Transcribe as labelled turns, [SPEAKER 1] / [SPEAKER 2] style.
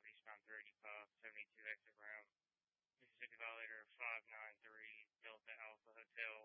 [SPEAKER 1] eastbound 385, 72 exit route. Mississippi violator 593 Delta Alpha Hotel